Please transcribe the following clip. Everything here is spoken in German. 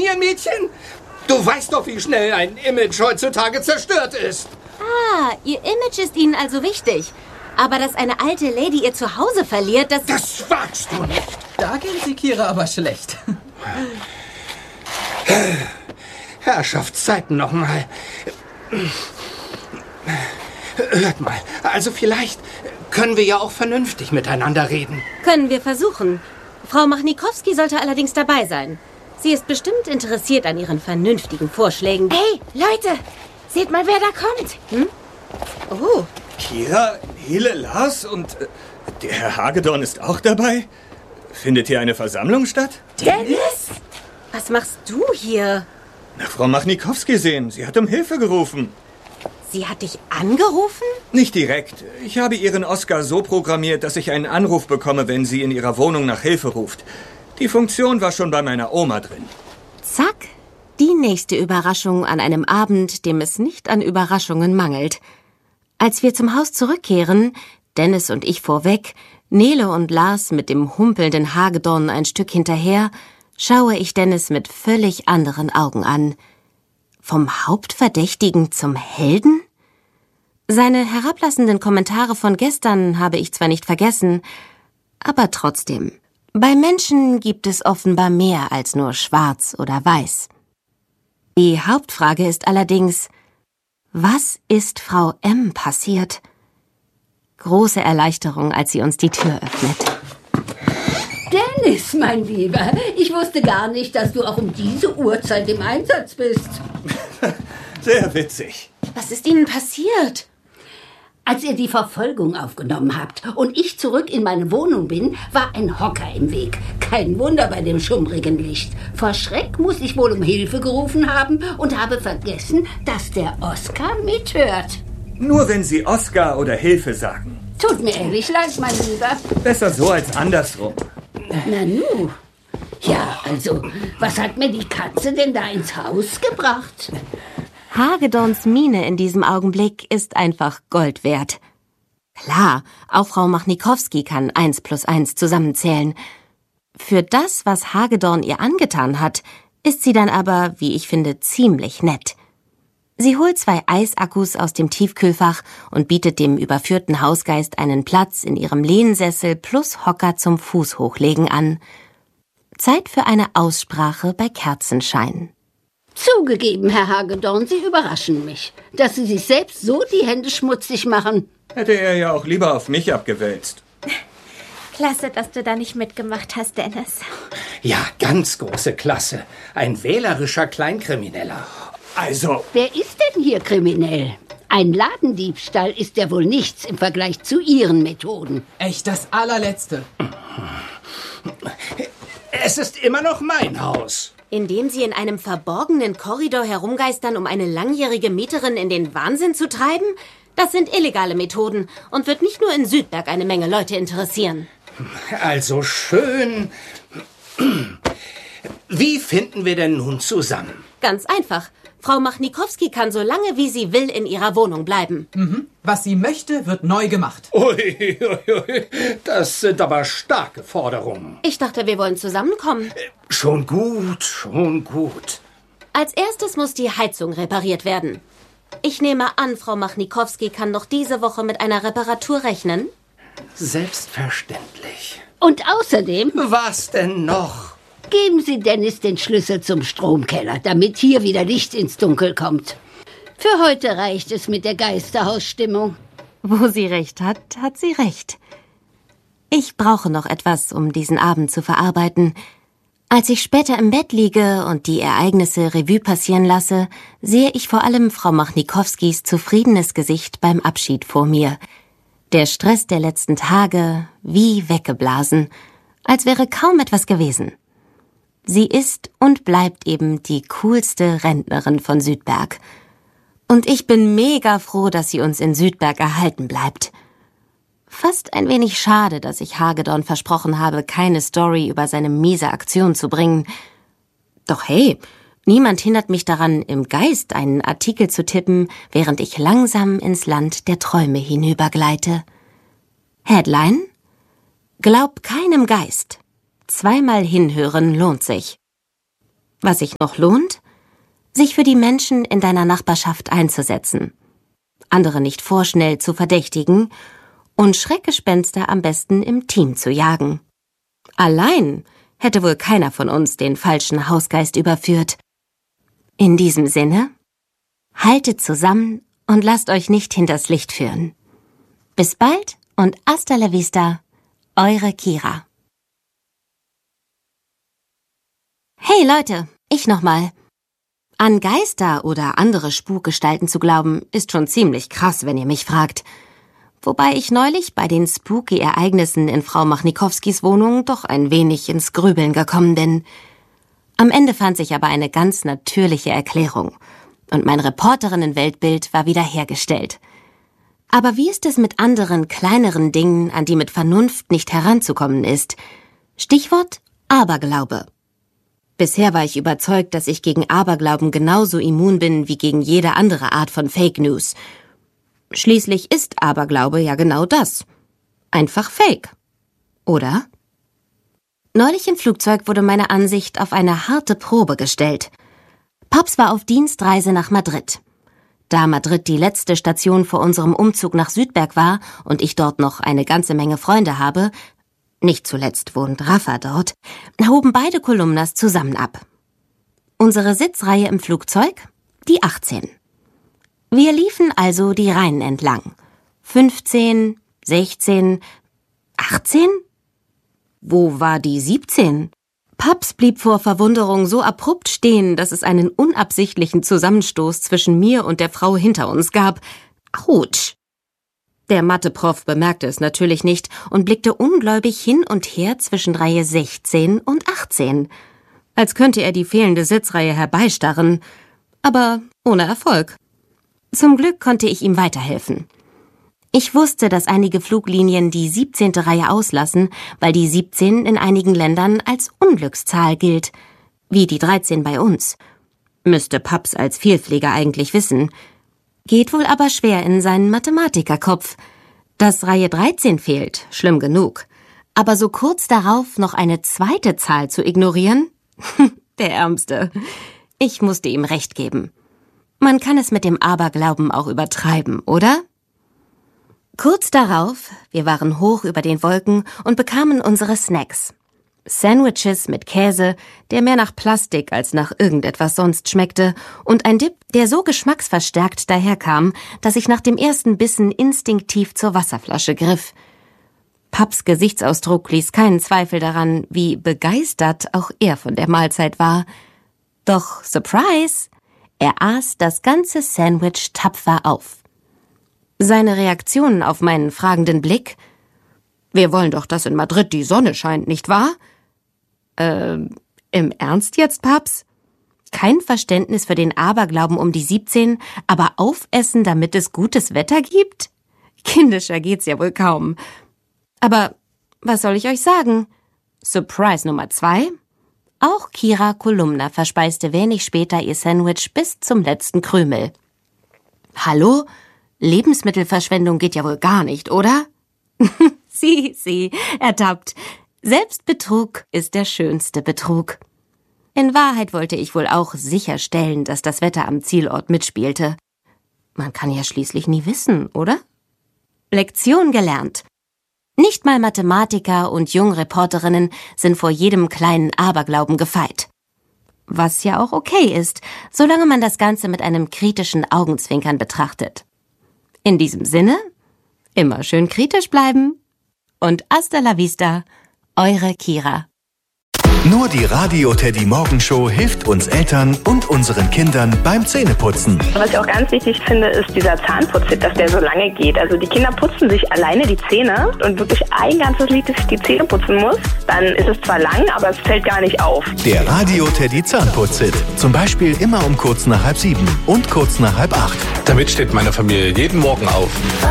Familienmädchen? Du weißt doch, wie schnell ein Image heutzutage zerstört ist. Ah, ihr Image ist Ihnen also wichtig. Aber dass eine alte Lady ihr Zuhause verliert, Das wagst du nicht. Da geht sie Kira aber schlecht. Herrschaftszeiten nochmal. Hört mal, also vielleicht können wir ja auch vernünftig miteinander reden. Können wir versuchen. Frau Machnikowski sollte allerdings dabei sein. Sie ist bestimmt interessiert an Ihren vernünftigen Vorschlägen. Hey, Leute, seht mal, wer da kommt. Oh, Kira, Hele, Lars und der Herr Hagedorn ist auch dabei? Findet hier eine Versammlung statt? Dennis? was machst du hier? Nach Frau Machnikowski sehen. Sie hat um Hilfe gerufen. Sie hat dich angerufen? Nicht direkt. Ich habe Ihren Oscar so programmiert, dass ich einen Anruf bekomme, wenn sie in ihrer Wohnung nach Hilfe ruft. Die Funktion war schon bei meiner Oma drin. Zack, die nächste Überraschung an einem Abend, dem es nicht an Überraschungen mangelt. Als wir zum Haus zurückkehren, Dennis und ich vorweg, Nele und Lars mit dem humpelnden Hagedorn ein Stück hinterher, schaue ich Dennis mit völlig anderen Augen an. Vom Hauptverdächtigen zum Helden? Seine herablassenden Kommentare von gestern habe ich zwar nicht vergessen, aber trotzdem. Bei Menschen gibt es offenbar mehr als nur schwarz oder weiß. Die Hauptfrage ist allerdings, was ist Frau M. passiert? Große Erleichterung, als sie uns die Tür öffnet. Dennis, mein Lieber, ich wusste gar nicht, dass du auch um diese Uhrzeit im Einsatz bist. Sehr witzig. Was ist Ihnen passiert? Als ihr die Verfolgung aufgenommen habt und ich zurück in meine Wohnung bin, war ein Hocker im Weg. Kein Wunder bei dem schummrigen Licht. Vor Schreck muss ich wohl um Hilfe gerufen haben und habe vergessen, dass der Oscar mithört. Nur wenn Sie Oscar oder Hilfe sagen. Tut mir ehrlich leid, mein Lieber. Besser so als andersrum. Nanu. Ja, also, was hat mir die Katze denn da ins Haus gebracht? Hagedorns Miene in diesem Augenblick ist einfach Gold wert. Klar, auch Frau Machnikowski kann 1 + 1 zusammenzählen. Für das, was Hagedorn ihr angetan hat, ist sie dann aber, wie ich finde, ziemlich nett. Sie holt 2 Eisakkus aus dem Tiefkühlfach und bietet dem überführten Hausgeist einen Platz in ihrem Lehnsessel plus Hocker zum Fuß hochlegen an. Zeit für eine Aussprache bei Kerzenschein. Zugegeben, Herr Hagedorn, Sie überraschen mich. Dass Sie sich selbst so die Hände schmutzig machen. Hätte er ja auch lieber auf mich abgewälzt. Klasse, dass du da nicht mitgemacht hast, Dennis. Ja, ganz große Klasse. Ein wählerischer Kleinkrimineller. Also, Wer ist denn hier kriminell? Ein Ladendiebstahl ist ja wohl nichts im Vergleich zu Ihren Methoden. Echt das allerletzte. Es ist immer noch mein Haus. Indem sie in einem verborgenen Korridor herumgeistern, um eine langjährige Mieterin in den Wahnsinn zu treiben? Das sind illegale Methoden und wird nicht nur in Südberg eine Menge Leute interessieren. Also schön. Wie finden wir denn nun zusammen? Ganz einfach. Frau Machnikowski kann so lange wie sie will in ihrer Wohnung bleiben. Was sie möchte, wird neu gemacht. Ui, das sind aber starke Forderungen. Ich dachte, wir wollen zusammenkommen. Schon gut, schon gut. Als erstes muss die Heizung repariert werden. Ich nehme an, Frau Machnikowski kann noch diese Woche mit einer Reparatur rechnen. Selbstverständlich. Und außerdem Was denn noch? geben Sie Dennis den Schlüssel zum Stromkeller, damit hier wieder Licht ins Dunkel kommt. Für heute reicht es mit der Geisterhausstimmung. Wo sie recht hat, hat sie recht. Ich brauche noch etwas, um diesen Abend zu verarbeiten. Als ich später im Bett liege und die Ereignisse Revue passieren lasse, sehe ich vor allem Frau Machnikowskis zufriedenes Gesicht beim Abschied vor mir. Der Stress der letzten Tage wie weggeblasen, als wäre kaum etwas gewesen. Sie ist und bleibt eben die coolste Rentnerin von Südberg. Und ich bin mega froh, dass sie uns in Südberg erhalten bleibt. Fast ein wenig schade, dass ich Hagedorn versprochen habe, keine Story über seine miese Aktion zu bringen. Doch hey, niemand hindert mich daran, im Geist einen Artikel zu tippen, während ich langsam ins Land der Träume hinübergleite. Headline: Glaub keinem Geist. 2-mal hinhören lohnt sich. Was sich noch lohnt? Sich für die Menschen in deiner Nachbarschaft einzusetzen, andere nicht vorschnell zu verdächtigen und Schreckgespenster am besten im Team zu jagen. Allein hätte wohl keiner von uns den falschen Hausgeist überführt. In diesem Sinne, haltet zusammen und lasst euch nicht hinters Licht führen. Bis bald und hasta la vista, eure Kira. Hey Leute, ich nochmal. An Geister oder andere Spukgestalten zu glauben, ist schon ziemlich krass, wenn ihr mich fragt. Wobei ich neulich bei den spooky Ereignissen in Frau Machnikowskis Wohnung doch ein wenig ins Grübeln gekommen bin. Am Ende fand sich aber eine ganz natürliche Erklärung und mein Reporterinnen-Weltbild war wieder hergestellt. Aber wie ist es mit anderen, kleineren Dingen, an die mit Vernunft nicht heranzukommen ist? Stichwort Aberglaube. Bisher war ich überzeugt, dass ich gegen Aberglauben genauso immun bin wie gegen jede andere Art von Fake News. Schließlich ist Aberglaube ja genau das. Einfach Fake. Oder? Neulich im Flugzeug wurde meine Ansicht auf eine harte Probe gestellt. Paps war auf Dienstreise nach Madrid. Da Madrid die letzte Station vor unserem Umzug nach Südberg war und ich dort noch eine ganze Menge Freunde habe, nicht zuletzt wohnt Rafa dort, hoben beide Kolumnas zusammen ab. Unsere Sitzreihe im Flugzeug? Die 18. Wir liefen also die Reihen entlang. 15, 16, 18? Wo war die 17? Paps blieb vor Verwunderung so abrupt stehen, dass es einen unabsichtlichen Zusammenstoß zwischen mir und der Frau hinter uns gab. Autsch! Der Mathe-Prof bemerkte es natürlich nicht und blickte ungläubig hin und her zwischen Reihe 16 und 18, als könnte er die fehlende Sitzreihe herbeistarren, aber ohne Erfolg. Zum Glück konnte ich ihm weiterhelfen. Ich wusste, dass einige Fluglinien die 17. Reihe auslassen, weil die 17 in einigen Ländern als Unglückszahl gilt, wie die 13 bei uns. Müsste Paps als Vielflieger eigentlich wissen. Geht wohl aber schwer in seinen Mathematikerkopf. Dass Reihe 13 fehlt, schlimm genug. Aber so kurz darauf noch eine zweite Zahl zu ignorieren? Der Ärmste. Ich musste ihm recht geben. Man kann es mit dem Aberglauben auch übertreiben, oder? Kurz darauf, wir waren hoch über den Wolken und bekamen unsere Snacks. Sandwiches mit Käse, der mehr nach Plastik als nach irgendetwas sonst schmeckte, und ein Dip, der so geschmacksverstärkt daherkam, dass ich nach dem ersten Bissen instinktiv zur Wasserflasche griff. Paps Gesichtsausdruck ließ keinen Zweifel daran, wie begeistert auch er von der Mahlzeit war. Doch, Surprise! Er aß das ganze Sandwich tapfer auf. Seine Reaktionen auf meinen fragenden Blick: Wir wollen doch, dass in Madrid die Sonne scheint, nicht wahr? Im Ernst jetzt, Paps? Kein Verständnis für den Aberglauben um die 17, aber aufessen, damit es gutes Wetter gibt? Kindischer geht's ja wohl kaum. Aber was soll ich euch sagen? Surprise Nummer 2? Auch Kira Kolumna verspeiste wenig später ihr Sandwich bis zum letzten Krümel. Hallo? Lebensmittelverschwendung geht ja wohl gar nicht, oder? Sie, ertappt. Selbstbetrug ist der schönste Betrug. In Wahrheit wollte ich wohl auch sicherstellen, dass das Wetter am Zielort mitspielte. Man kann ja schließlich nie wissen, oder? Lektion gelernt. Nicht mal Mathematiker und Jungreporterinnen sind vor jedem kleinen Aberglauben gefeit. Was ja auch okay ist, solange man das Ganze mit einem kritischen Augenzwinkern betrachtet. In diesem Sinne, immer schön kritisch bleiben und hasta la vista, eure Kira. Nur die Radio Teddy Morgenshow hilft uns Eltern und unseren Kindern beim Zähneputzen. Was ich auch ganz wichtig finde, ist dieser Zahnputzhit, dass der so lange geht. Also die Kinder putzen sich alleine die Zähne und wirklich ein ganzes Lied, das die Zähne putzen muss. Dann ist es zwar lang, aber es fällt gar nicht auf. Der Radio Teddy Zahnputzhit. Zum Beispiel immer um kurz nach 6:30 und kurz nach 6:30. Damit steht meine Familie jeden Morgen auf.